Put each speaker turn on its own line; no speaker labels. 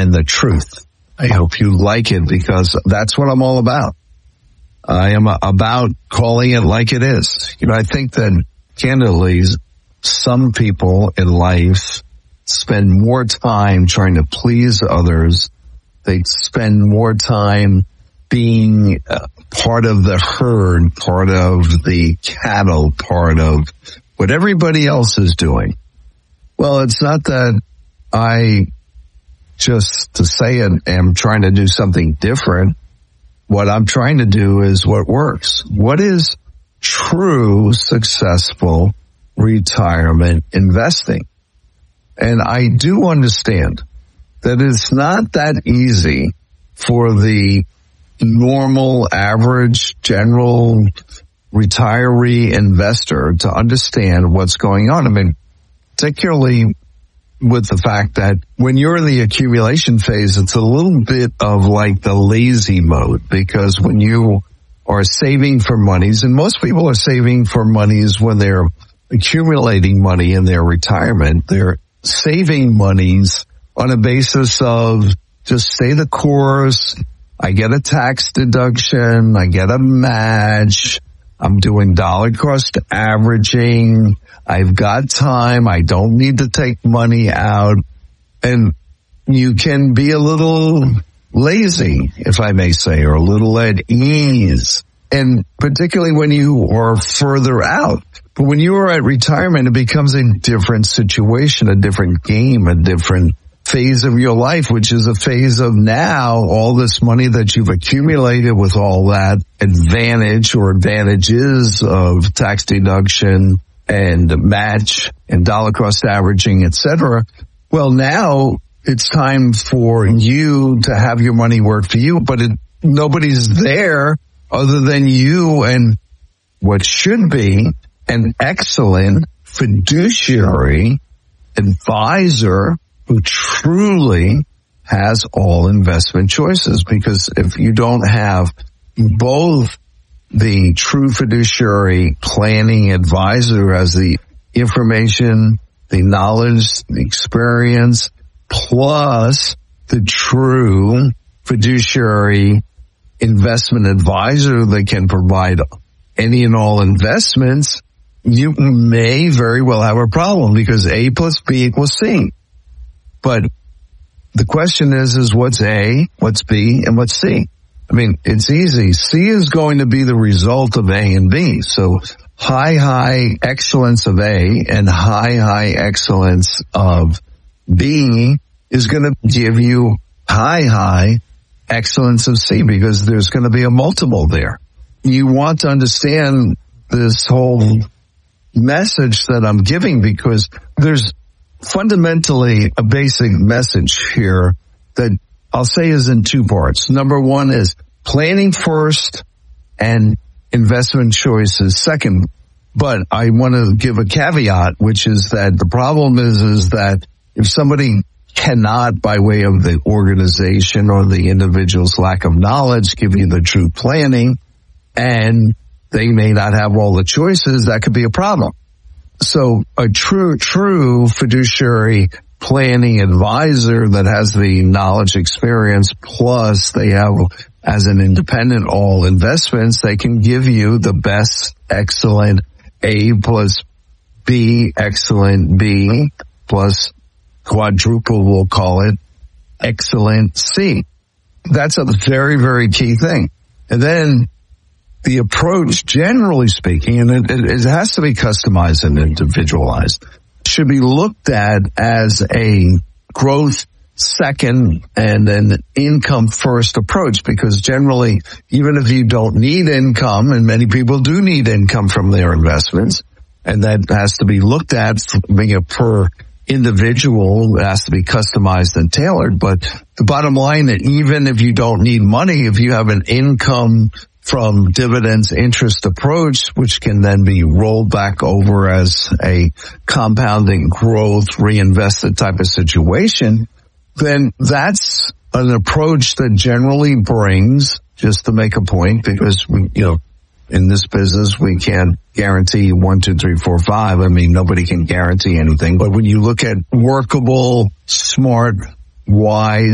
find the truth. I hope you like it because that's what I'm all about. I am about calling it like it is. I think that candidly, some people in life spend more time trying to please others. They spend more time being part of the herd, part of the cattle, part of what everybody else is doing. Well, it's not that I, just to say it, am trying to do something different. What I'm trying to do is what works. What is true, successful retirement investing? And I do understand that it's not that easy for the normal, average, general retiree investor to understand what's going on. I mean, particularly with the fact that when you're in the accumulation phase, it's a little bit of like the lazy mode, because when you are saving for monies, and most people are saving for monies when they're accumulating money in their retirement, they're saving monies on a basis of just stay the course. I get a tax deduction. I get a match. I'm doing dollar cost averaging. I've got time. I don't need to take money out. And you can be a little lazy, if I may say, or a little at ease. And particularly when you are further out. But when you are at retirement, it becomes a different situation, a different game, a different phase of your life, which is a phase of now all this money that you've accumulated with all that advantage or advantages of tax deduction and match and dollar cost averaging, etc. Well, now it's time for you to have your money work for you, but nobody's there other than you and what should be an excellent fiduciary advisor who truly has all investment choices. Because if you don't have both the true fiduciary planning advisor as the information, the knowledge, the experience, plus the true fiduciary investment advisor that can provide any and all investments, you may very well have a problem, because A plus B equals C. But the question is what's A, what's B, and what's C? I mean, it's easy. C is going to be the result of A and B. So high excellence of A and high excellence of B is going to give you high excellence of C, because there's going to be a multiple there. You want to understand this whole message that I'm giving, because there's fundamentally a basic message here that I'll say is in two parts. Number one is planning first and investment choices second. But I want to give a caveat, which is that the problem is that if somebody cannot, by way of the organization or the individual's lack of knowledge, give you the true planning, and they may not have all the choices, that could be a problem. So a true fiduciary planning advisor that has the knowledge, experience, plus they have, as an independent, all investments, they can give you the best excellent A plus B, excellent B, plus quadruple, we'll call it, excellent C. That's a very, very key thing. And then the approach, generally speaking, and it has to be customized and individualized, should be looked at as a growth second and an income first approach, because generally, even if you don't need income, and many people do need income from their investments, and that has to be looked at being a per individual, it has to be customized and tailored. But the bottom line, that even if you don't need money, if you have an income from dividends interest approach, which can then be rolled back over as a compounding growth reinvested type of situation, then that's an approach that generally brings, just to make a point, because we, in this business, we can't guarantee 1, 2, 3, 4, 5. I mean, nobody can guarantee anything. But when you look at workable, smart, wise,